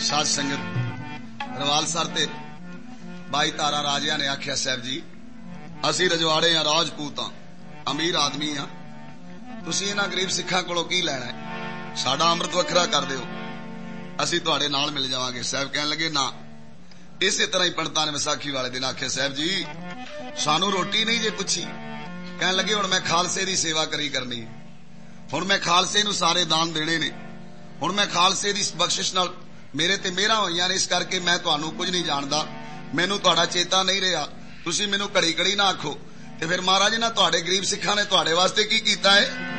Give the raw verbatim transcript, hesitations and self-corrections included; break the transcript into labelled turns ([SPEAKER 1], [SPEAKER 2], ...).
[SPEAKER 1] साध संगत रवालसर ते बाई तारा राजिया ने आख्या, साहब जी असी रजवाड़े हाँ, राजपूत हाँ, अमीर आदमी हाँ, तुसी इन्हां गरीब सिखां कोलों की लैणा है? साडा अमृत वखरा कर दिओ, असी तुहाडे नाल मिल जावांगे। साहब कहण लगे ना। इसे तरह ही पंडितां ने विसाखी वाले दिन आख्या, साहब जी सानू रोटी नहीं जे पुछी। कहण लगे हुण मैं खालसे दी सेवा करी करनी, हुण मैं खालसे नूं सारे दान देने ने, हुण मैं खालसे दी बख्शिश नाल मेरे ते मेहरां होईयां ने, इस करके मैं तुहानू कुछ नहीं जानदा, मैनू तुहाडा चेता नहीं रहा, तुसी मैनू घड़ी घड़ी ना आखो। ते फिर महाराज इन्हां तुहाडे गरीब सिखां ने तुहाडे वास्ते की कीता है?